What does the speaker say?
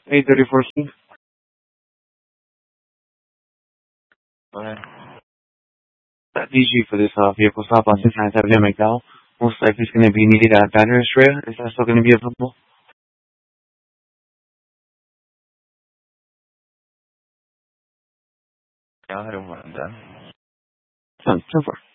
834. Okay. That DG for this vehicle stop on Cincinnati Avenue, McDowell. Most likely it's going to be needed at Banner Estrella. Is that still going to be available? Yeah, I don't mind that. 10-4.